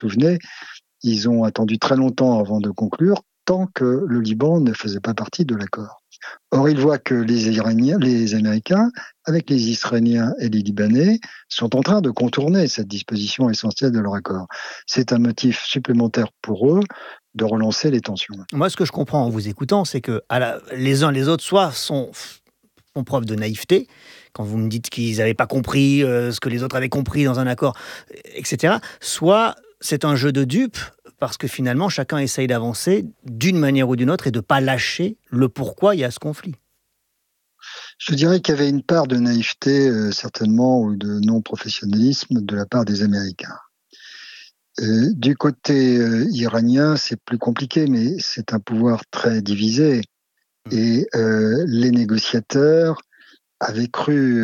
souvenez, ils ont attendu très longtemps avant de conclure, tant que le Liban ne faisait pas partie de l'accord. Or, ils voient que les Américains, avec les Israéliens et les Libanais, sont en train de contourner cette disposition essentielle de leur accord. C'est un motif supplémentaire pour eux de relancer les tensions. Moi, ce que je comprends en vous écoutant, c'est que les uns les autres, soit font preuve de naïveté, quand vous me dites qu'ils n'avaient pas compris ce que les autres avaient compris dans un accord, etc., soit c'est un jeu de dupes, parce que finalement, chacun essaye d'avancer d'une manière ou d'une autre et de ne pas lâcher le pourquoi il y a ce conflit. Je dirais qu'il y avait une part de naïveté, certainement, ou de non-professionnalisme de la part des Américains. Du côté iranien, c'est plus compliqué, mais c'est un pouvoir très divisé. Et les négociateurs avaient cru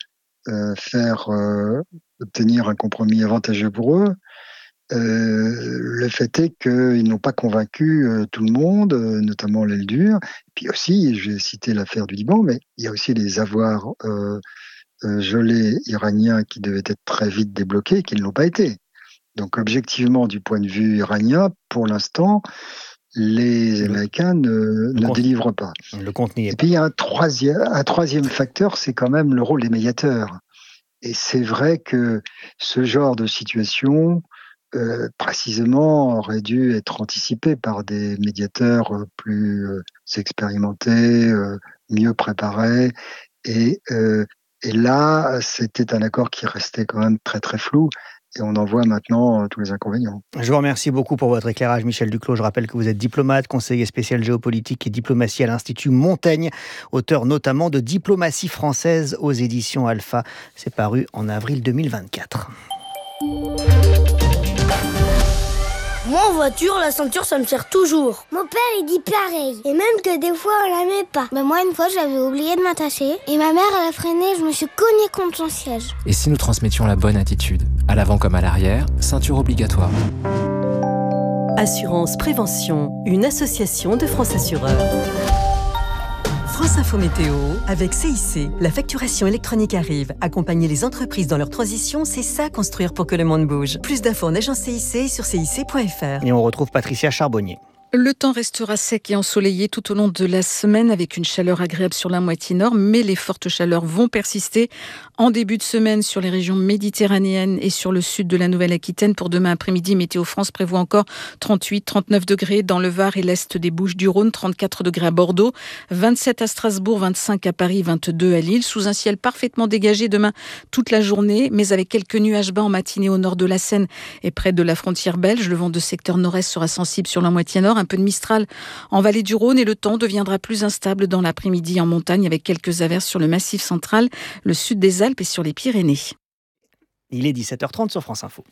obtenir un compromis avantageux pour eux. Le fait est qu'ils n'ont pas convaincu tout le monde, notamment l'aile dure. Puis aussi, j'ai cité l'affaire du Liban, mais il y a aussi les avoirs gelés iraniens qui devaient être très vite débloqués et qui ne l'ont pas été. Donc objectivement, du point de vue iranien, pour l'instant, les Américains ne délivrent pas. Le compte n'y est et puis il y a un troisième facteur, c'est quand même le rôle des médiateurs. Et c'est vrai que ce genre de situation, précisément, aurait dû être anticipé par des médiateurs plus expérimentés, mieux préparés. Et là, c'était un accord qui restait quand même très très flou. Et on en voit maintenant tous les inconvénients. Je vous remercie beaucoup pour votre éclairage, Michel Duclos. Je rappelle que vous êtes diplomate, conseiller spécial géopolitique et diplomatie à l'Institut Montaigne, auteur notamment de Diplomatie française aux éditions Alpha. C'est paru en avril 2024. Moi, en voiture, la ceinture, ça me sert toujours. Mon père, il dit pareil. Et même que des fois, on la met pas. Moi, une fois, j'avais oublié de m'attacher. Et ma mère, elle a freiné, je me suis cognée contre son siège. Et si nous transmettions la bonne attitude, à l'avant comme à l'arrière, ceinture obligatoire. Assurance Prévention, une association de France Assureurs. France Info Météo avec CIC. La facturation électronique arrive. Accompagner les entreprises dans leur transition, c'est ça construire pour que le monde bouge. Plus d'infos en agence CIC sur cic.fr. Et on retrouve Patricia Charbonnier. Le temps restera sec et ensoleillé tout au long de la semaine avec une chaleur agréable sur la moitié nord, mais les fortes chaleurs vont persister en début de semaine sur les régions méditerranéennes et sur le sud de la Nouvelle-Aquitaine. Pour demain après-midi, Météo France prévoit encore 38-39 degrés dans le Var et l'est des Bouches-du-Rhône, 34 degrés à Bordeaux, 27 à Strasbourg, 25 à Paris, 22 à Lille, sous un ciel parfaitement dégagé demain toute la journée, mais avec quelques nuages bas en matinée au nord de la Seine et près de la frontière belge. Le vent de secteur nord-est sera sensible sur la moitié nord, un peu de Mistral en vallée du Rhône et le temps deviendra plus instable dans l'après-midi en montagne avec quelques averses sur le massif central, le sud des Alpes et sur les Pyrénées. Il est 17h30 sur France Info.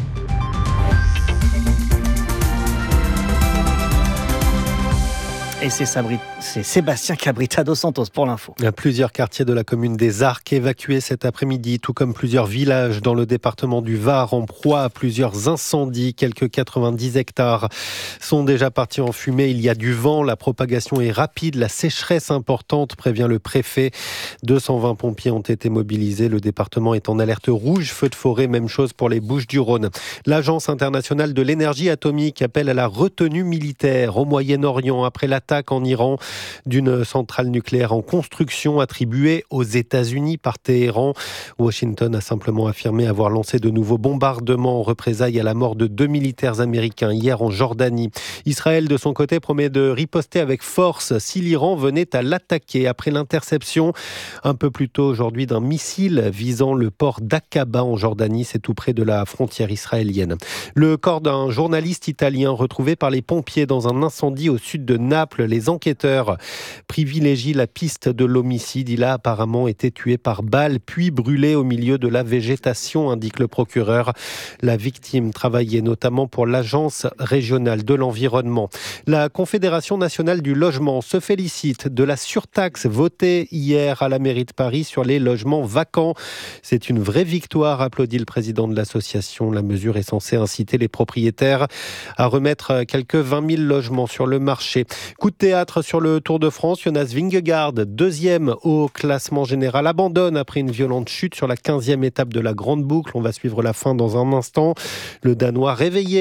Et c'est Sébastien Cabrita dos Santos pour l'info. Il y a plusieurs quartiers de la commune des Arcs évacués cet après-midi, tout comme plusieurs villages dans le département du Var en proie à plusieurs incendies. Quelques 90 hectares sont déjà partis en fumée. Il y a du vent, la propagation est rapide, la sécheresse importante, prévient le préfet. 220 pompiers ont été mobilisés. Le département est en alerte rouge, feu de forêt, même chose pour les Bouches-du-Rhône. L'Agence internationale de l'énergie atomique appelle à la retenue militaire au Moyen-Orient après l'attaque en Iran d'une centrale nucléaire en construction attribuée aux États-Unis par Téhéran. Washington a simplement affirmé avoir lancé de nouveaux bombardements en représailles à la mort de 2 militaires américains hier en Jordanie. Israël, de son côté, promet de riposter avec force si l'Iran venait à l'attaquer après l'interception un peu plus tôt aujourd'hui d'un missile visant le port d'Aqaba en Jordanie. C'est tout près de la frontière israélienne. Le corps d'un journaliste italien retrouvé par les pompiers dans un incendie au sud de Naples. Les enquêteurs privilégient la piste de l'homicide. Il a apparemment été tué par balle, puis brûlé au milieu de la végétation, indique le procureur. La victime travaillait notamment pour l'Agence régionale de l'environnement. La Confédération nationale du logement se félicite de la surtaxe votée hier à la mairie de Paris sur les logements vacants. C'est une vraie victoire, applaudit le président de l'association. La mesure est censée inciter les propriétaires à remettre quelques 20 000 logements sur le marché. Coup Beaucoup de théâtre sur le Tour de France. Jonas Vingegaard, deuxième au classement général, abandonne après une violente chute sur la 15e étape de la Grande Boucle. On va suivre la fin dans un instant. Le Danois réveillé